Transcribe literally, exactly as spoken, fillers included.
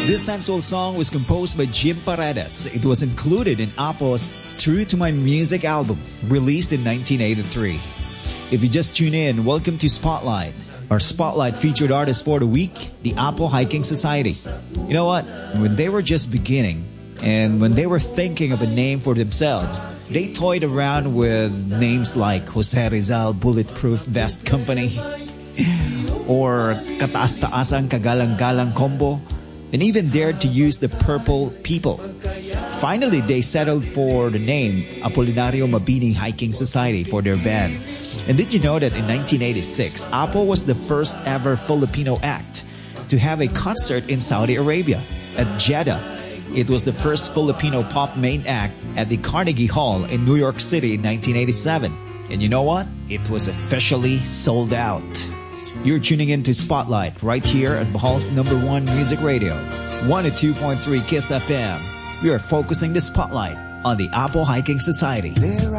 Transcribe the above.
This sensual song was composed by Jim Paredes. It was included in Apo's True to My Music album, released in nineteen eighty-three. If you just tune in, welcome to Spotlight. Our Spotlight featured artist for the week, the Apo Hiking Society. You know what? When they were just beginning, and when they were thinking of a name for themselves, they toyed around with names like Jose Rizal Bulletproof Vest Company or Kataas-Taasang Kagalang-Galang Combo, and even dared to use the Purple People. Finally, they settled for the name Apolinario Mabini Hiking Society for their band. And did you know that in nineteen eighty-six, Apo was the first ever Filipino act to have a concert in Saudi Arabia at Jeddah? It was the first Filipino pop main act at the Carnegie Hall in New York City in nineteen eighty-seven. And you know what? It was officially sold out. You're tuning in to Spotlight right here at Bohol's number one music radio, one oh two point three Kiss F M. We are focusing the spotlight on the Apo Hiking Society.